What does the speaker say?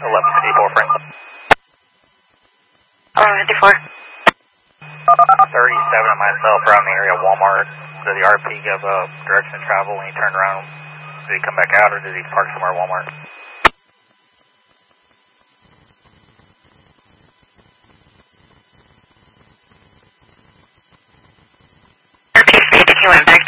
1154 Franklin. 1154. 37 of myself around the area of Walmart. Did the RP give a direction of travel when he turned around? Did he come back out or did he park somewhere at Walmart? RP stated he went back